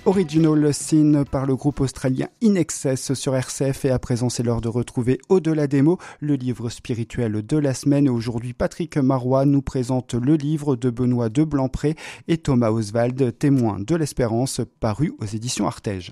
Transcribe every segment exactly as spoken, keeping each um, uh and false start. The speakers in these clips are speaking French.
Original Sin par le groupe australien In Excess sur R C F. Et à présent, c'est l'heure de retrouver Au-delà des mots, le livre spirituel de la semaine. Et aujourd'hui, Patrick Marois nous présente le livre de Benoît de Blancpré et Thomas Oswald, Témoin de l'espérance, paru aux éditions Artege.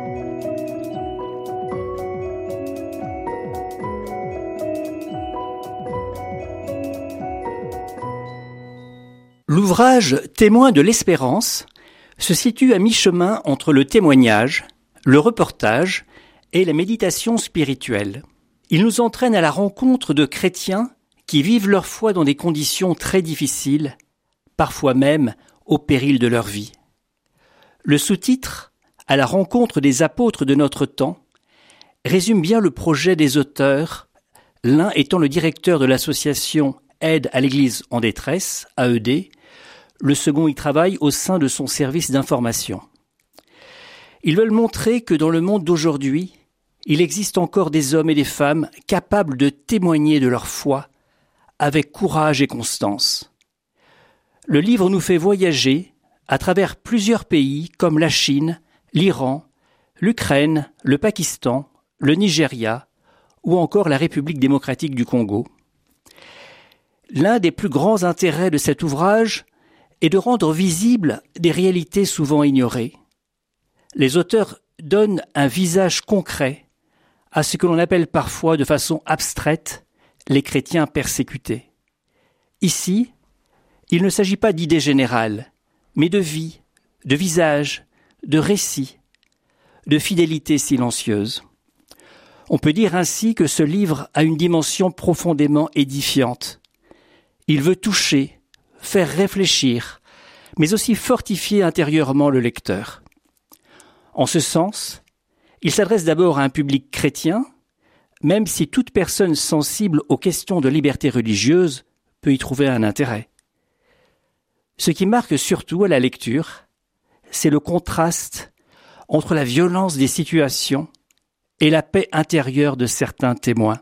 L'ouvrage Témoin de l'espérance se situe à mi-chemin entre le témoignage, le reportage et la méditation spirituelle. Il nous entraîne à la rencontre de chrétiens qui vivent leur foi dans des conditions très difficiles, parfois même au péril de leur vie. Le sous-titre « À la rencontre des apôtres de notre temps » résume bien le projet des auteurs, l'un étant le directeur de l'association Aide à l'Église en détresse, A E D, le second y travaille au sein de son service d'information. Ils veulent montrer que dans le monde d'aujourd'hui, il existe encore des hommes et des femmes capables de témoigner de leur foi avec courage et constance. Le livre nous fait voyager à travers plusieurs pays comme la Chine, l'Iran, l'Ukraine, le Pakistan, le Nigeria ou encore la République démocratique du Congo. L'un des plus grands intérêts de cet ouvrage est de rendre visibles des réalités souvent ignorées. Les auteurs donnent un visage concret à ce que l'on appelle parfois de façon abstraite les chrétiens persécutés. Ici, il ne s'agit pas d'idées générales, mais de vie, de visage, de récits, de fidélité silencieuse. On peut dire ainsi que ce livre a une dimension profondément édifiante. Il veut toucher, faire réfléchir, mais aussi fortifier intérieurement le lecteur. En ce sens, il s'adresse d'abord à un public chrétien, même si toute personne sensible aux questions de liberté religieuse peut y trouver un intérêt. Ce qui marque surtout à la lecture, c'est le contraste entre la violence des situations et la paix intérieure de certains témoins.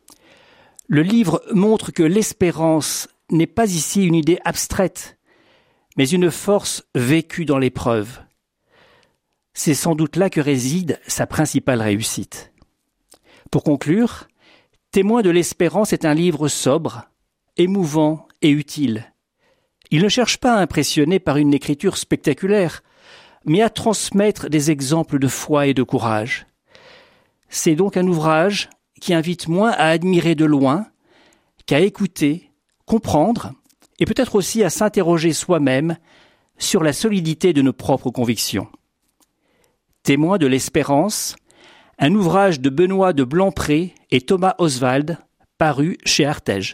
Le livre montre que l'espérance n'est pas ici une idée abstraite, mais une force vécue dans l'épreuve. C'est sans doute là que réside sa principale réussite. Pour conclure, Témoin de l'espérance est un livre sobre, émouvant et utile. Il ne cherche pas à impressionner par une écriture spectaculaire, mais à transmettre des exemples de foi et de courage. C'est donc un ouvrage qui invite moins à admirer de loin qu'à écouter, comprendre et peut-être aussi à s'interroger soi-même sur la solidité de nos propres convictions. Témoin de l'espérance, un ouvrage de Benoît de Blancpré et Thomas Oswald, paru chez Artege.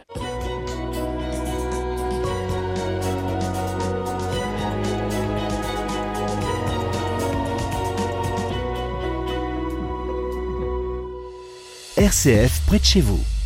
R C F près de chez vous.